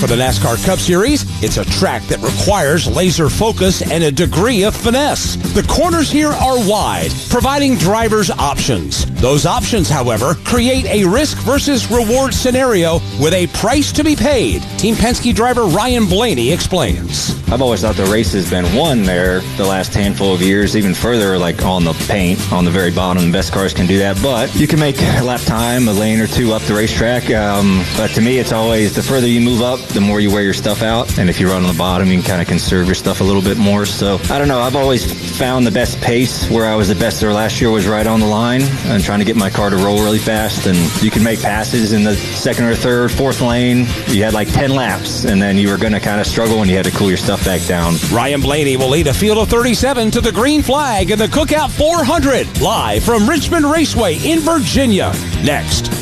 the NASCAR Cup Series, it's a track that requires laser focus and a degree of finesse. The corners here are wide, providing drivers options. Those options, however, create a risk versus reward scenario with a price to be paid. Team Penske driver Ryan Blaney explains. I've always thought the race has been won there the last handful of years, even further like on the paint, on the very bottom. The best cars can do that, but you can make a lap time, a lane or two up the racetrack. But to me, it's always the further you move up, the more you wear your stuff out. And if you run on the bottom, you can kind of conserve your stuff a little bit more. So I don't know. I've always found the best pace. Where I was the best there last year was right on the line and trying to get my car to roll really fast. And you can make passes in the second or third, fourth lane. You had like 10 laps, and then you were going to kind of struggle and you had to cool your stuff back down. Ryan Blaney will lead a field of 37 to the green flag in the Cookout 400, live from Richmond Raceway in Virginia. Next.